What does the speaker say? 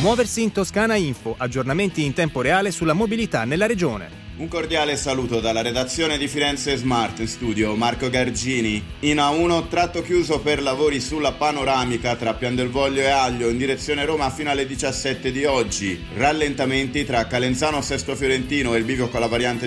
Muoversi in Toscana Info, aggiornamenti in tempo reale sulla mobilità nella regione. Un cordiale saluto dalla redazione di Firenze Smart, in studio Marco Gargini. In A1 tratto chiuso per lavori sulla panoramica tra Piandelvoglio e Aglio in direzione Roma fino alle 17 di oggi. Rallentamenti tra Calenzano Sesto Fiorentino e il bivio con la variante